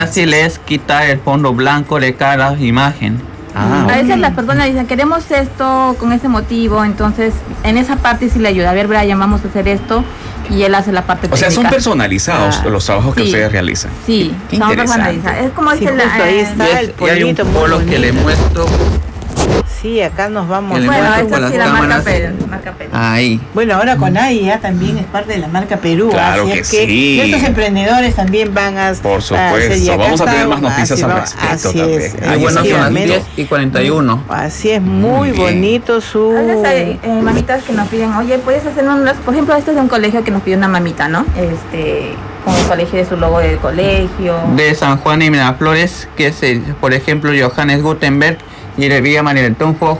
fácil es quitar el fondo blanco de cada imagen. A veces las personas dicen, queremos esto con este motivo, entonces en esa parte sí le ayuda. A ver, Brian, vamos a hacer esto, y él hace la parte técnica. O sea, son personalizados los trabajos que sí, ustedes realizan. Sí, Qué son interesante. personalizados. Es como Sí, dice justo ahí está el Y hay un polvito muy polo que le bonito. muestro. Sí, acá nos vamos. Que le Bueno, muestro esa con sí, las la marca cámaras. Perú. Marca Perú. Ahí. Bueno, ahora con ya también es parte de la marca Perú. Claro así que es que sí. estos emprendedores también van a Por supuesto. Vamos a tener más noticias al respecto también. Muy bueno, son las efectivamente. 10:41. Así es, muy bien. bonito su... A veces hay mamitas que nos piden, oye, ¿puedes hacer unas? Por ejemplo, esto es de un colegio que nos pidió una mamita, ¿no? Con el colegio de su logo del colegio. De San Juan y Miraflores, que es, por ejemplo, Johannes Gutenberg y de Villa María del Tunjo,